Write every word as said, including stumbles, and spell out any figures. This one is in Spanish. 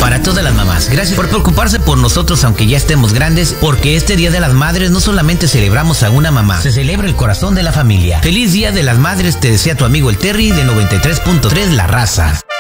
Para todas las mamás, gracias por preocuparse por nosotros aunque ya estemos grandes, porque este Día de las Madres no solamente celebramos a una mamá, se celebra el corazón de la familia. Feliz Día de las Madres te desea tu amigo el Terry de noventa y tres punto tres La Raza.